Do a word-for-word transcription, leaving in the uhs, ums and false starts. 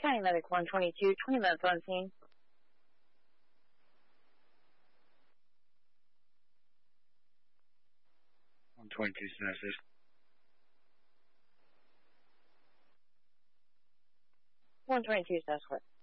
County Medic one twenty-two, twenty minutes on scene. one twenty-two, Southeast. one twenty-two, Southwest.